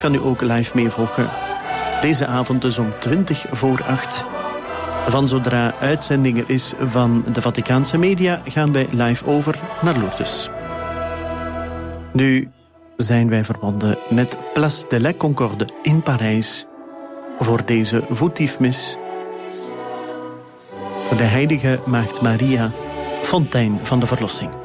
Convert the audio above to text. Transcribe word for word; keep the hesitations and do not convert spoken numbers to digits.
kan u ook live meevolgen. Deze avond dus om twintig voor acht. Van zodra uitzending er is van de Vaticaanse media gaan wij live over naar Lourdes. Nu zijn wij verbonden met Place de la Concorde in Parijs voor deze voetiefmis voor de heilige Maagd Maria, fontein van de verlossing.